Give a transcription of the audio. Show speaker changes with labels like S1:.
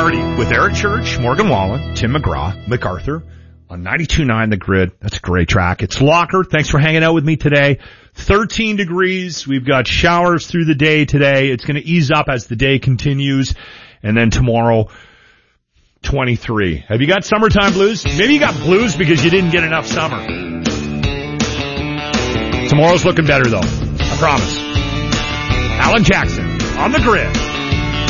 S1: Clarity with Eric Church, Morgan Wallen, Tim McGraw, MacArthur on 92.9 The Grid. That's a great track. It's Locker. Thanks for hanging out with me today. 13 degrees. We've got showers through the day today. It's going to ease up as the day continues. And then tomorrow, 23. Have you got summertime blues? Maybe you got blues because you didn't get enough summer. Tomorrow's looking better, though. I promise. Alan Jackson on The Grid.